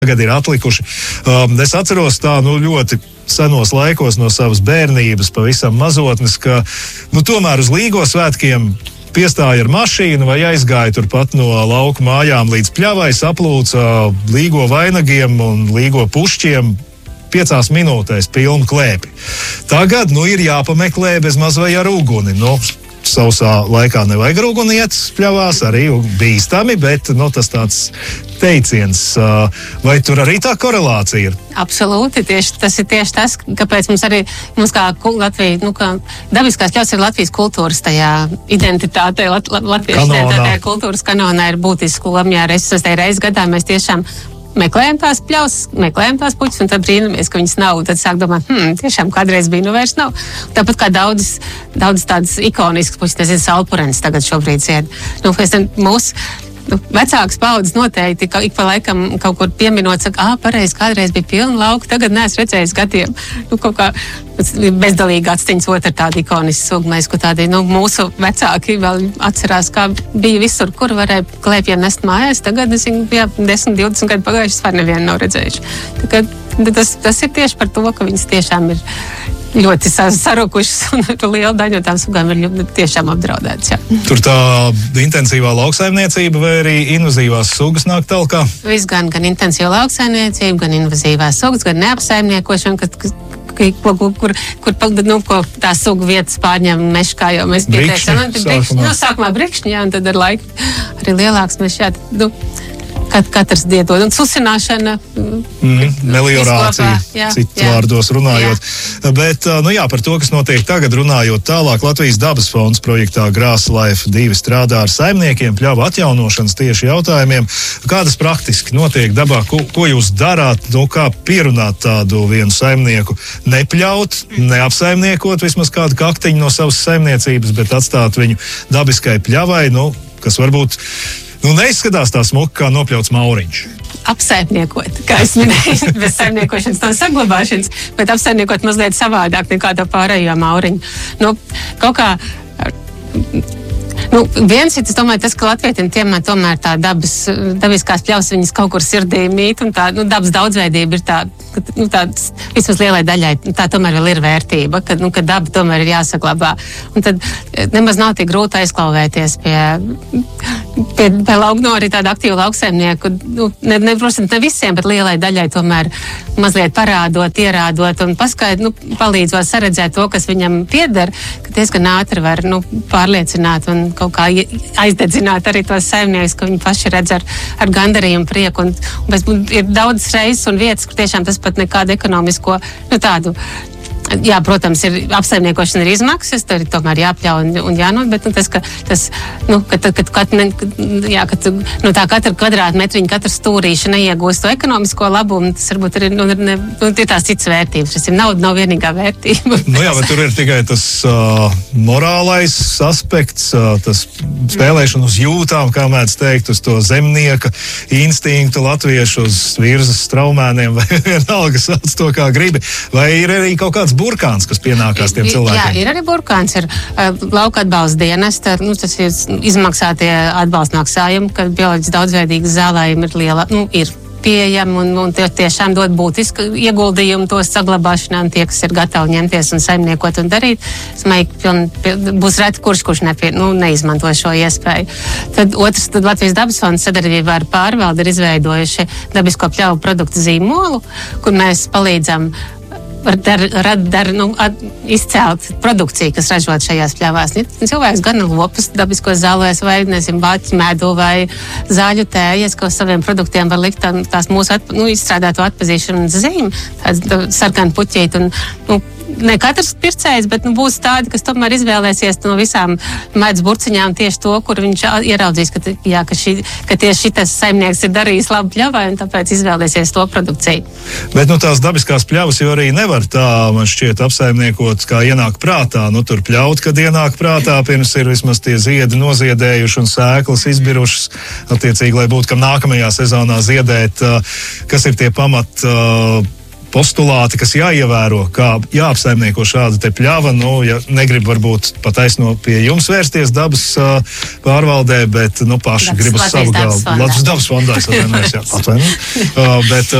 tagad ir atlikuši. Es atceros tā, ļoti senos laikos no savas bērnības, pavisam mazotnes, ka, tomēr uz Līgo svētkiem piestāja ar mašīnu vai aizgāja turpat no lauku mājām līdz pļavai, saplūca Līgo vainagiem un Līgo pušķiem 5 minūtēs pilnu klēpi. Tagad, ir jāpameklē bez maz vai ar uguni. Sausā laikā nevajag ar uguni iet pļavās, arī bīstami, bet, tas tāds teiciens. Vai tur arī tā korelācija ir? Absolūti, tas ir tieši tas, kāpēc mums kā Latvija, kā dabiskās pļavas ir Latvijas kultūras tajā identitātē, latviešu identitātē, kultūras kanonā ir būtiski loma, reizes gadā mēs tiešām meklējam tās pļavas, meklējam tās puķis, un tad brīnamies, ka viņas nav. Tad sāk domāt, tiešām kādreiz bija, vairs nav. Tāpat kā daudz tādas ikoniskas puķis, tas ir Salpurenis tagad šobrīd zied. Mūsu vecākas paudzes noteikti ik pa laikam kaut kur pieminot, saka, pareizi, kādreiz bija pilna lauka, tagad neesmu redzējis gadiem. Kaut kā bezdalīgi atstiņas otra tāda ikonisks sugmais, ko tādi, mūsu vecāki vēl atcerās, kā bija visur, kur varēja klēpiem nest mājās. Tagad, 10-20 gadu pagājuši, var nevienu nav redzējuši. Tas ir tieši par to, ka viņas tiešām ir ļoti sarukušas un liela daļa no tām sugām ir tiešām apdraudētas. Jā. Tur tā intensīvā lauksaimniecība vai arī invazīvās sugas nāk talkā? Viss gan intensīva lauksaimniecība, gan invazīvās sugas, gan neapsaimniekošana, kur tā suga vietas pārņem mežs, kā jau mēs pieteicām. Sākumā brikšņi, un tad ar laiku arī lielāks mežs. Katrs diedod, un susināšana. Meliorācija, citu vārdos runājot. Jā. Bet, par to, kas notiek tagad, runājot tālāk, Latvijas dabas fonds projektā Grass Life 2 strādā ar saimniekiem pļavu atjaunošanas tieši jautājumiem. Kādas praktiski notiek dabā? Ko jūs darāt? Kā pierunāt tādu vienu saimnieku? Nepļaut, neapsaimniekot vismaz kādu kaktiņu no savas saimniecības, bet atstāt viņu dabiskai pļavai, kas varbūt neizskatās tā smuka kā nopļauts mauriņš. Apsaimniekot, kā es minēju, bez saimniekošanas nav saglabāšanas, bet apsaimniekot mazliet savādāk nekā tā pārējo mauriņu. Kaut kā viens ir, es domāju, tas, ka latvietim tomēr tā dabiskās pļavas viņas kaut kur sirdī mīt, un tā dabas daudzveidība ir tā, vismaz lielai daļai, tā tomēr vēl ir vērtība, ka daba tomēr ir jāsaglabā. Un tad nemaz nav tik grūti aizklauvēties pie arī tādu aktīvu lauksaimnieku. Protams, ne visiem, bet lielai daļai tomēr mazliet parādot, ierādot un palīdzot saredzēt to, kas viņam pieder, ka diezgan ātri var pārliecināt un kaut kā aizdedzināt arī tos saimniekus, ka viņi paši redz ar gandarījumu prieku. Un ir daudz reizes un vietas, kur tiešām tas pat nekādu ekonomisko tādu. Jā, protams, apsaimniekošana ir izmaksas, tur ir tomēr jāpļauj un jānot, bet tā katra kvadrātmetriņa, katra stūrīša neiegūst to ekonomisko labumu, tas varbūt ir tās citas vērtības. Tas nav vienīgā vērtība. Bet tur ir tikai tas morālais aspekts, tas spēlēšana uz jūtām, kā mēdz teikt, uz to zemnieka instinktu latviešu, uz virzas straumēniem, vai vienalga sauc to, kā gribi. Vai ir arī kaut kāds burkāns, kas pienākās tiem cilvēkiem? Jā, ir arī burkāns, ir lauka atbalsta dienesta, tas ir izmaksātie atbalsta maksājumi, kad bioloģiski daudzveidīgas zālējumi ir liela, ir pieejami un tiešām dod būtisku ieguldījumu tos saglabāšanā, un tie, kas ir gatavi ņemties un saimniekot un darīt, es domāju, būs reti kurš neizmanto šo iespēju. Tad Latvijas dabas fonds sadarbībā ar pārvaldi ir izveidojuši dabisko pļauju produktu zīmolu, kur mēs palīdzam izcelt produkciju, kas ražot šajās pļavās. Cilvēks gan lopas dabiskos zālēs vai, bāķu medu vai zāļu tējas, ko saviem produktiem var likt tās mūsu izstrādāto atpazīšanu zīmi, tādu sarkanu puķīti. Ne katrs pircējs, bet būs tādi, kas tomēr izvēlēsies no visām medus burciņām tieši to, kur viņš ieraudzīs, ka tieši šitas saimnieks ir darījis labu pļavai, un tāpēc izvēlēsies to produkciju. Bet tās dabiskās pļavas jau arī nevar tā, man šķiet, apsaimniekot, kā ienāk prātā. Tur pļaut, kad ienāk prātā, pirms ir vismaz tie ziedi noziedējuši un sēklas izbirušas, attiecīgi, lai būtu, kam nākamajā sezonā ziedēt, kas ir tie pamat postulāti, kas jāievēro, kā jāapsaimnieko šāda te pļava. Nu, ja negrib varbūt pat taisno pie jums vērsties dabas pārvaldē, bet paši grib uz savu galvu. Dabas fondā. Es atvainojos, jā. Bet